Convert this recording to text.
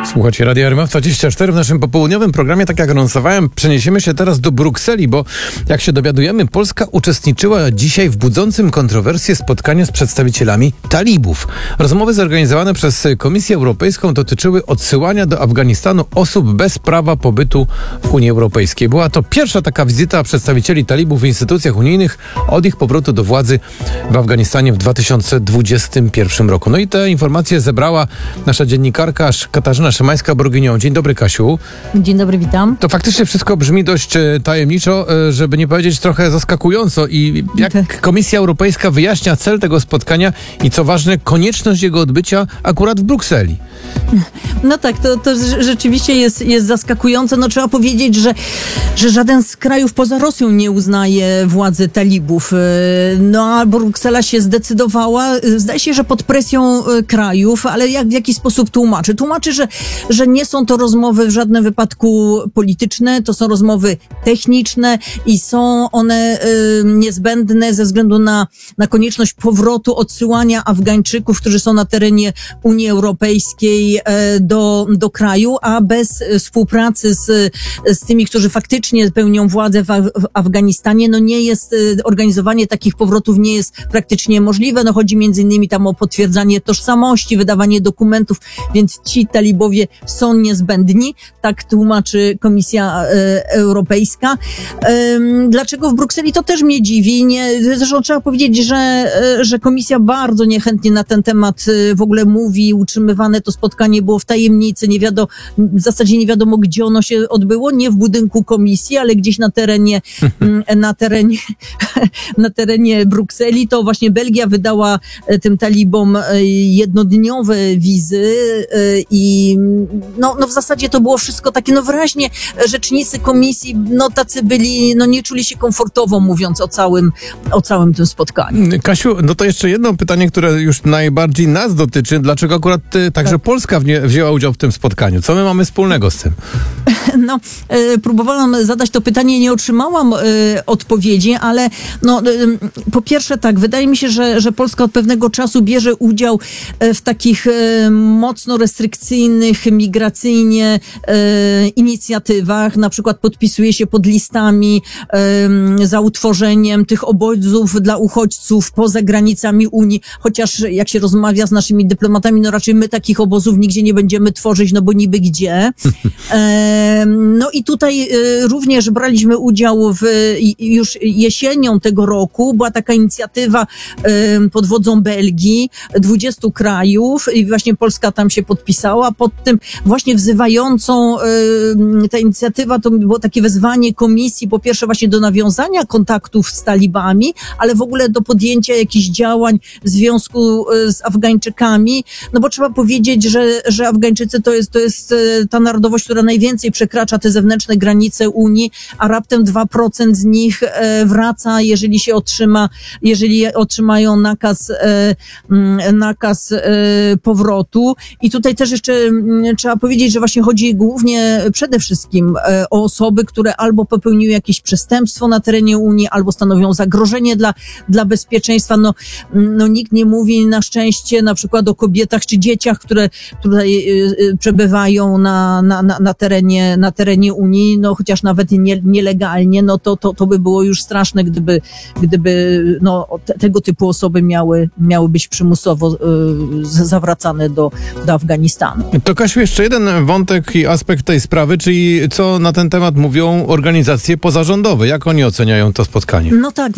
Słuchajcie, Radia RMF24 w naszym popołudniowym programie, tak jak anonsowałem, przeniesiemy się teraz do Brukseli, bo jak się dowiadujemy, Polska uczestniczyła dzisiaj w budzącym kontrowersje spotkaniu z przedstawicielami talibów. Rozmowy zorganizowane przez Komisję Europejską dotyczyły odsyłania do Afganistanu osób bez prawa pobytu w Unii Europejskiej. Była to pierwsza taka wizyta przedstawicieli talibów w instytucjach unijnych od ich powrotu do władzy w Afganistanie w 2021 roku. No i te informacje zebrała nasza dziennikarka Katarzyna Szymańska-Borginią. Dzień dobry, Kasiu. Dzień dobry, witam. To faktycznie wszystko brzmi dość tajemniczo, żeby nie powiedzieć trochę zaskakująco. I jak Komisja Europejska wyjaśnia cel tego spotkania i co ważne, konieczność jego odbycia akurat w Brukseli? No tak, to rzeczywiście jest zaskakujące. No trzeba powiedzieć, że żaden z krajów poza Rosją nie uznaje władzy talibów. No a Bruksela się zdecydowała, zdaje się, że pod presją krajów, ale w jaki sposób tłumaczy? Tłumaczy, że nie są to rozmowy w żadnym wypadku polityczne, to są rozmowy techniczne i są one niezbędne ze względu na konieczność powrotu, odsyłania Afgańczyków, którzy są na terenie Unii Europejskiej do kraju, a bez współpracy z tymi, którzy faktycznie pełnią władzę w Afganistanie, no nie jest, organizowanie takich powrotów nie jest praktycznie możliwe. No chodzi między innymi tam o potwierdzanie tożsamości, wydawanie dokumentów, więc ci talibowie są niezbędni, tak tłumaczy Komisja Europejska. Dlaczego w Brukseli? To też mnie dziwi. Zresztą trzeba powiedzieć, że Komisja bardzo niechętnie na ten temat w ogóle mówi. Utrzymywane to spotkanie było w tajemnicy, w zasadzie nie wiadomo, gdzie ono się odbyło, nie w budynku Komisji, ale gdzieś na terenie Brukseli. To właśnie Belgia wydała tym talibom jednodniowe wizy i no w zasadzie to było wszystko takie, no wyraźnie rzecznicy Komisji, no tacy byli, no nie czuli się komfortowo, mówiąc o całym tym spotkaniu. Kasiu, no to jeszcze jedno pytanie, które już najbardziej nas dotyczy. Dlaczego akurat także Polska wzięła udział w tym spotkaniu? Co my mamy wspólnego z tym? No, próbowałam zadać to pytanie, nie otrzymałam odpowiedzi, ale no, po pierwsze tak, wydaje mi się, że Polska od pewnego czasu bierze udział w takich mocno restrykcyjnych, migracyjnie inicjatywach, na przykład podpisuje się pod listami za utworzeniem tych obozów dla uchodźców poza granicami Unii, chociaż jak się rozmawia z naszymi dyplomatami, no raczej my takich obozów nigdzie nie będziemy tworzyć, no bo niby gdzie. No i tutaj również braliśmy udział już jesienią tego roku. Była taka inicjatywa pod wodzą Belgii, 20 krajów i właśnie Polska tam się podpisała pod tym właśnie wzywającą, ta inicjatywa to było takie wezwanie Komisji, po pierwsze właśnie do nawiązania kontaktów z talibami, ale w ogóle do podjęcia jakichś działań w związku z Afgańczykami, no bo trzeba powiedzieć, że Afgańczycy to jest ta narodowość, która najwięcej przekracza te zewnętrzne granice Unii, a raptem 2% z nich wraca, jeżeli otrzymają nakaz powrotu. I tutaj też jeszcze trzeba powiedzieć, że właśnie chodzi głównie przede wszystkim o osoby, które albo popełniły jakieś przestępstwo na terenie Unii, albo stanowią zagrożenie dla bezpieczeństwa. No nikt nie mówi na szczęście na przykład o kobietach czy dzieciach, które tutaj przebywają na terenie Unii, no chociaż nawet nielegalnie, no to by było już straszne, gdyby no tego typu osoby miały być przymusowo zawracane do Afganistanu. To Kasiu, jeszcze jeden wątek i aspekt tej sprawy, czyli co na ten temat mówią organizacje pozarządowe. Jak oni oceniają to spotkanie? No tak,